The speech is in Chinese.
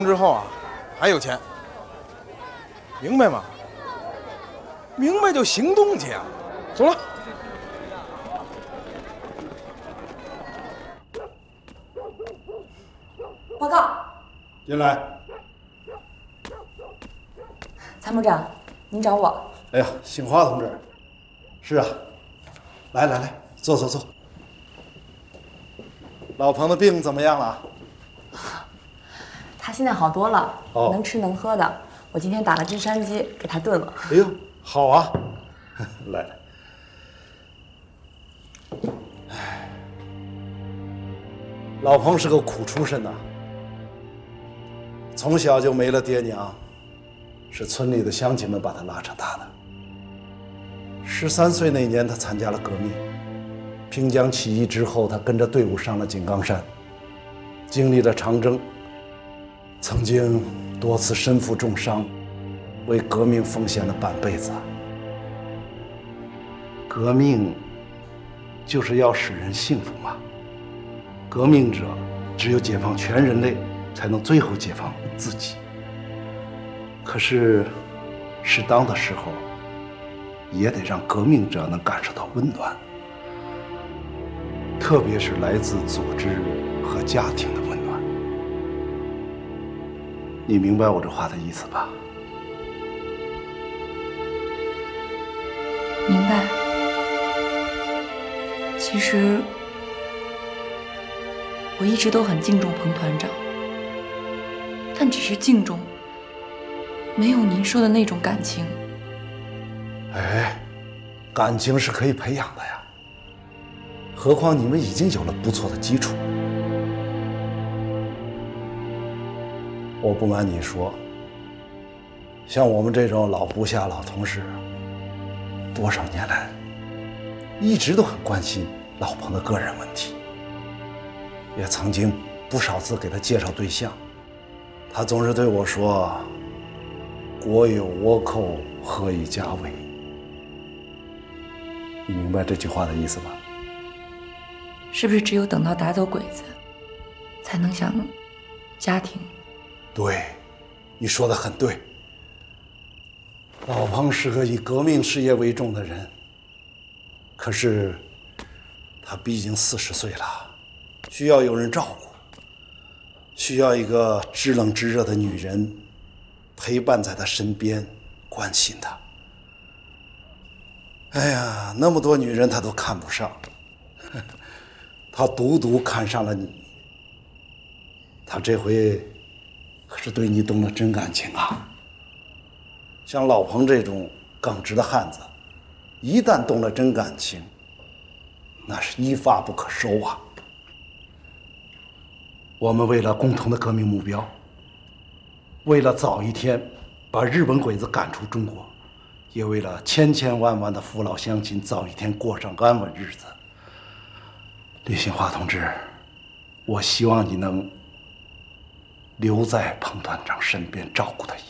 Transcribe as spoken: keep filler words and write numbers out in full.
之后啊，还有钱，明白吗？明白就行动去啊！走了。 报告。 进来。 参谋长，您找我？ 哎呀，杏花同志。是啊，来来来，坐坐坐。老彭的病怎么样了？ 他现在好多了， 哦， 能吃能喝的。我今天打了镇山鸡给他炖了。 哎呦，好啊！来来。哎，老彭是个苦出身呐，从小就没了爹娘，是村里的乡亲们把他拉扯大的。十三岁那年，他参加了革命。平江起义之后，他跟着队伍上了井冈山，经历了长征，曾经多次身负重伤，为革命奉献了半辈子。革命就是要使人幸福嘛。革命者只有解放全人类，才能最后解放自己。可是，适当的时候，也得让革命者能感受到温暖。特别是来自组织和家庭的温暖。你明白我这话的意思吧？ 明白。其实我一直都很敬重彭团长，但只是敬重，没有您说的那种感情。 哎，感情是可以培养的呀。何况你们已经有了不错的基础。我不瞒你说，像我们这种老部下、老同事，多少年来一直都很关心老彭的个人问题，也曾经不少次给他介绍对象，他总是对我说：“国有倭寇，何以家为？”你明白这句话的意思吧？ 是不是只有等到打走鬼子，才能想家庭？ 对，你说的很对。老彭是个以革命事业为重的人，可是他毕竟四十岁了，需要有人照顾，需要一个知冷知热的女人陪伴在他身边，关心他。哎呀，那么多女人他都看不上，他独独看上了你。他这回可是对你动了真感情啊！像老彭这种耿直的汉子，一旦动了真感情，那是一发不可收啊！我们为了共同的革命目标，为了早一天把日本鬼子赶出中国，也为了千千万万的父老乡亲早一天过上安稳日子。李杏花同志，我希望你能留在彭团长身边，照顾他一